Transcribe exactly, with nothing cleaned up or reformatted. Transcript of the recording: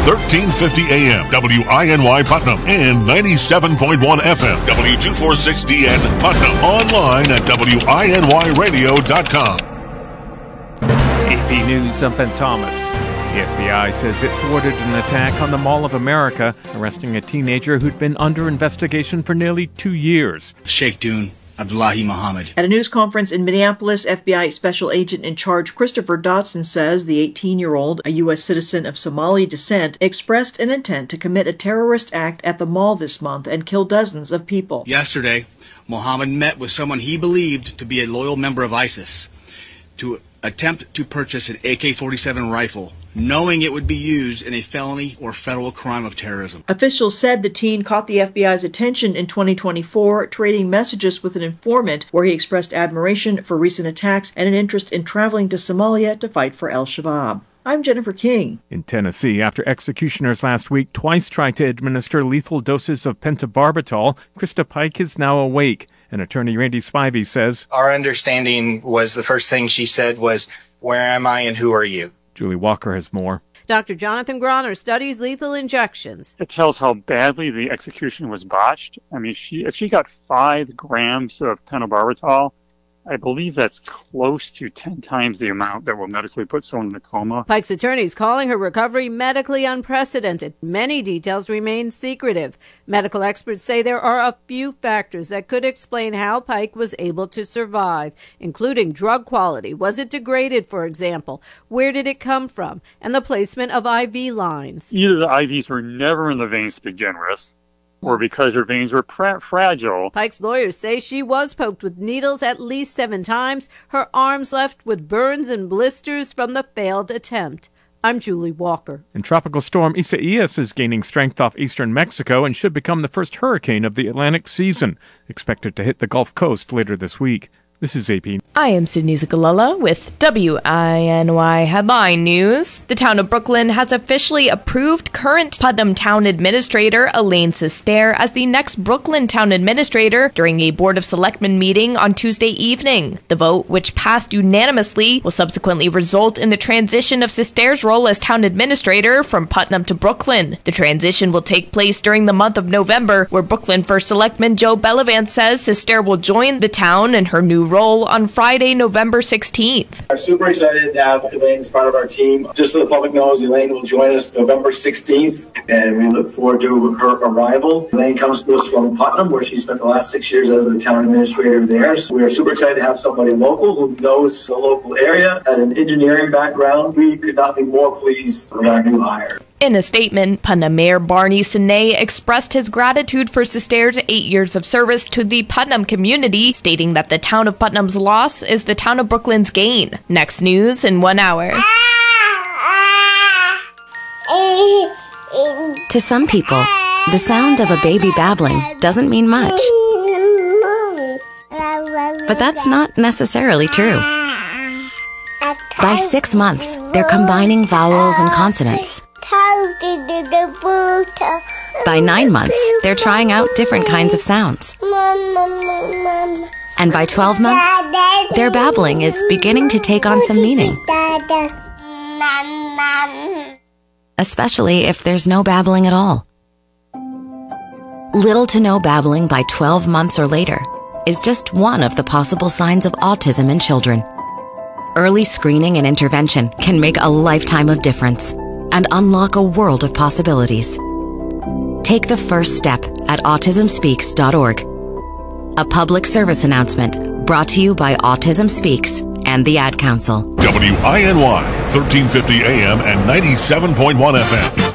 thirteen fifty A M, W I N Y Putnam, and ninety-seven point one F M, W two forty-six D N Putnam. Online at W I N Y radio dot com. A P News, I'm Ben Thomas. The F B I says it thwarted an attack on the Mall of America, arresting a teenager who'd been under investigation for nearly two years. Sheikh Dune Abdullahi Muhammad. At a news conference in Minneapolis, F B I Special Agent in Charge Christopher Dotson says the eighteen-year-old, a U S citizen of Somali descent, expressed an intent to commit a terrorist act at the mall this month and kill dozens of people. Yesterday, Muhammad met with someone he believed to be a loyal member of ISIS to attempt to purchase an A K forty-seven rifle, knowing it would be used in a felony or federal crime of terrorism. Officials said the teen caught the F B I's attention in twenty twenty-four, trading messages with an informant where he expressed admiration for recent attacks and an interest in traveling to Somalia to fight for al-Shabaab. I'm Jennifer King. In Tennessee, after executioners last week twice tried to administer lethal doses of pentobarbital, Krista Pike is now awake. And attorney Randy Spivey says, our understanding was the first thing she said was, "Where am I and who are you?" Julie Walker has more. Doctor Jonathan Groner studies lethal injections. It tells how badly the execution was botched. I mean, she if she got five grams of pentobarbital, I believe that's close to ten times the amount that will medically put someone in a coma. Pike's attorneys calling her recovery medically unprecedented. Many details remain secretive. Medical experts say there are a few factors that could explain how Pike was able to survive, including drug quality. Was it degraded, for example? Where did it come from? And the placement of I V lines. Either the I Vs were never in the veins to begin with, or because her veins were pra- fragile. Pike's lawyers say she was poked with needles at least seven times, her arms left with burns and blisters from the failed attempt. I'm Julie Walker. And Tropical Storm Isaias is gaining strength off eastern Mexico and should become the first hurricane of the Atlantic season, expected to hit the Gulf Coast later this week. This is A P. I am Sydney Zagalella with W I N Y Headline News. The town of Brooklyn has officially approved current Putnam Town Administrator Elaine Sestair as the next Brooklyn Town Administrator during a Board of Selectmen meeting on Tuesday evening. The vote, which passed unanimously, will subsequently result in the transition of Sestair's role as Town Administrator from Putnam to Brooklyn. The transition will take place during the month of November, where Brooklyn First Selectman Joe Bellavance says Sestair will join the town in her new role on Friday, November sixteenth. I'm super excited to have Elaine as part of our team. Just so the public knows, Elaine will join us November sixteenth, and we look forward to her arrival. Elaine comes to us from Putnam, where she spent the last six years as the town administrator there. So we are super excited to have somebody local who knows the local area, has an engineering background. We could not be more pleased with our new hire. In a statement, Putnam Mayor Barney Sine expressed his gratitude for Sestair's eight years of service to the Putnam community, stating that the town of Putnam's loss is the town of Brooklyn's gain. Next news in one hour. To some people, the sound of a baby babbling doesn't mean much. But that's not necessarily true. By six months, they're combining vowels and consonants. By nine months, they're trying out different kinds of sounds. And by twelve months, their babbling is beginning to take on some meaning. Especially if there's no babbling at all. Little to no babbling by twelve months or later is just one of the possible signs of autism in children. Early screening and intervention can make a lifetime of difference and unlock a world of possibilities. Take the first step at autism speaks dot org. A public service announcement brought to you by Autism Speaks and the Ad Council. W I N Y, thirteen fifty A M and ninety-seven point one F M.